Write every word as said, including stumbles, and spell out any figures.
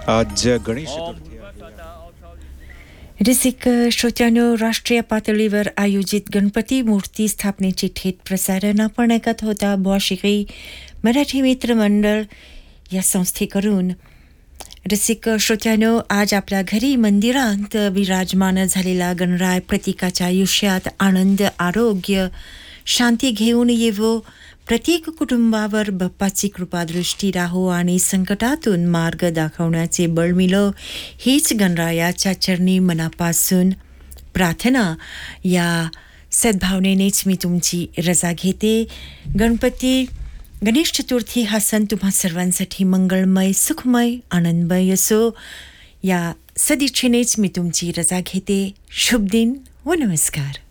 आज गणेश चतुर्थी आहे. रसिक श्रोत्यांनो, राष्ट्रीय पातळीवर आयोजित गणपती मूर्ती स्थापनेची थेट प्रसारण आपण ऐकत होता बुवाशिकी मराठी मित्र मंडळ या संस्थेकडून. रसिक श्रोत्यांनो, आज आपल्या घरी मंदिरात विराजमान झालेला गणराय प्रत्येकाच्या आयुष्यात आनंद, आरोग्य, शांती घेऊन येवो. प्रत्येक कुटुंबावर बाप्पाची कृपादृष्टी राहो आणि संकटातून मार्ग दाखवण्याचे बळ मिळो, हीच गणरायाच्या चरणी मनापासून प्रार्थना. या सद्भावनेनेच मी तुमची रजा घेते. गणपती गणेश चतुर्थी हा सण तुम्हा सर्वांसाठी मंगळमय, सुखमय, आनंदमय असो, या सदिच्छेनेच मी तुमची रजा घेते. शुभ दिन व नमस्कार.